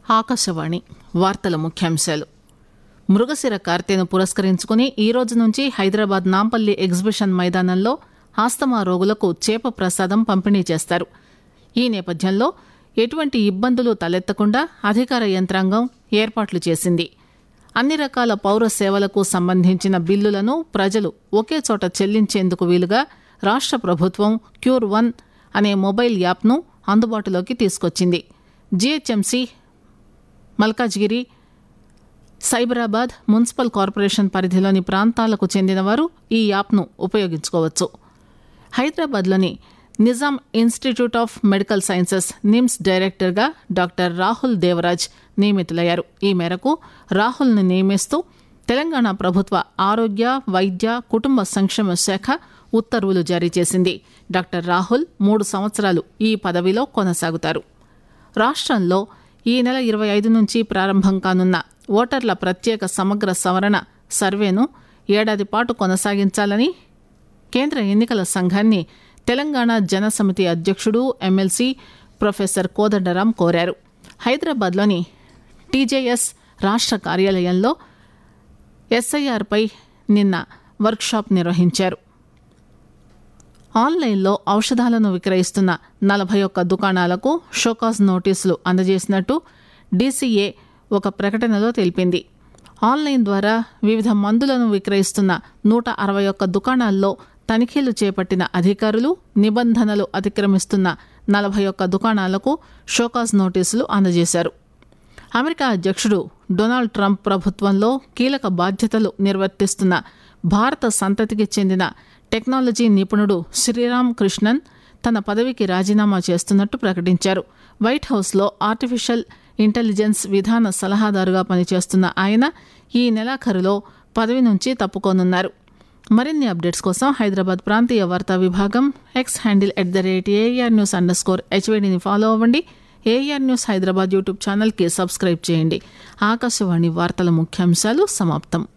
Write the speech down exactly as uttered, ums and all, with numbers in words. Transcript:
ఆకాశవాణి వార్తల ముఖ్యాంశాలు. మృగశిర కార్తెను పురస్కరించుకుని ఈ రోజు నుంచి హైదరాబాద్ నాంపల్లి ఎగ్జిబిషన్ మైదానంలో ఆస్తమా రోగులకు చేప ప్రసాదం పంపిణీ చేస్తారు. ఈ నేపథ్యంలో ఎటువంటి ఇబ్బందులు తలెత్తకుండా అధికార యంత్రాంగం ఏర్పాట్లు చేసింది. అన్ని రకాల పౌర సేవలకు సంబంధించిన బిల్లులను ప్రజలు ఒకే చోట చెల్లించేందుకు వీలుగా రాష్ట్ర ప్రభుత్వం క్యూర్ వన్ అనే మొబైల్ యాప్ను అందుబాటులోకి తీసుకొచ్చింది. GHMC, Malkajgiri, Cyberabad municipal corporation పరిధిలోని ప్రాంతాలకు చెందినవారు ఈ యాప్ను ఉపయోగించుకోవచ్చు. హైదరాబాద్లోని Nizam institute of medical sciences NIMS డైరెక్టర్గా డాక్టర్ రాహుల్ దేవరాజ్ నియమితులయ్యారు. ఈ మేరకు రాహుల్ను నియమిస్తూ తెలంగాణ ప్రభుత్వ ఆరోగ్య, వైద్య, కుటుంబ సంక్షేమ శాఖ ఉత్తర్వులు జారీ చేసింది. డాక్టర్ రాహుల్ మూడు సంవత్సరాలు ఈ పదవిలో కొనసాగుతారు. రాష్ట్రంలో ఈ నెల ఇరవై ఐదు నుంచి ప్రారంభం కానున్న ఓటర్ల ప్రత్యేక సమగ్ర సవరణ సర్వేను ఏడాది పాటు కొనసాగించాలని కేంద్ర ఎన్నికల సంఘాన్ని తెలంగాణ జనసమితి అధ్యక్షుడు, ఎమ్మెల్సీ ప్రొఫెసర్ కోదండరాం కోరారు. హైదరాబాద్లోని టీజేఎస్ రాష్ట్ర కార్యాలయంలో ఎస్ఐఆర్పై నిన్న వర్క్షాప్ నిర్వహించారు. ఆన్లైన్లో ఔషధాలను విక్రయిస్తున్న నలభై ఒక్క దుకాణాలకు షోకాజ్ నోటీసులు అందజేసినట్టు డీసీఏ ఒక ప్రకటనలో తెలిపింది. ఆన్లైన్ ద్వారా వివిధ మందులను విక్రయిస్తున్న నూట అరవై ఒక్క దుకాణాల్లో తనిఖీలు చేపట్టిన అధికారులు నిబంధనలు అతిక్రమిస్తున్న నలభై ఒక్క దుకాణాలకు షోకాజ్ నోటీసులు అందజేశారు. అమెరికా అధ్యక్షుడు డొనాల్డ్ ట్రంప్ ప్రభుత్వంలో కీలక బాధ్యతలు నిర్వర్తిస్తున్న భారత సంతతికి చెందిన టెక్నాలజీ నిపుణుడు శ్రీరామ్ కృష్ణన్ తన పదవికి రాజీనామా చేస్తున్నట్టు ప్రకటించారు. వైట్ హౌస్లో ఆర్టిఫిషియల్ ఇంటెలిజెన్స్ విధాన సలహాదారుగా పనిచేస్తున్న ఆయన ఈ నెలాఖరులో పదవి నుంచి తప్పుకోనున్నారు. మరిన్ని అప్డేట్స్ కోసం హైదరాబాద్ ప్రాంతీయ వార్తా విభాగం X handle at the rate AR news under score హెచ్వైడీని follow అవ్వండి. ఏఆర్ న్యూస్ హైదరాబాద్ యూట్యూబ్ ఛానల్కి సబ్స్క్రైబ్ చేయండి. ఆకాశవాణి వార్తల ముఖ్యాంశాలు సమాప్తం.